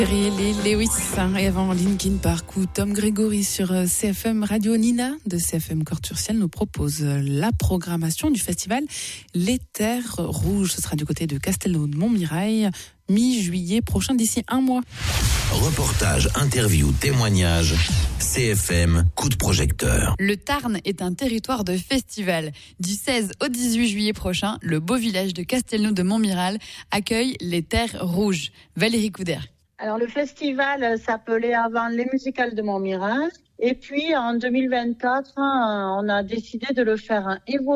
Les Lewis et avant Linkin Park ou Tom Gregory sur CFM Radio. Nina de CFM Corturciel nous propose la programmation du festival Les Terres Rouges. Ce sera du côté de Castelnau de Montmirail, mi-juillet prochain, d'ici un mois. Reportage, interview, témoignage. CFM, coup de projecteur. Le Tarn est un territoire de festival. Du 16 au 18 juillet prochain, le beau village de Castelnau de Montmirail accueille les Terres Rouges. Valérie Couder. Alors le festival s'appelait avant les musicales de Montmirail et puis en 2024 on a décidé de le faire évoluer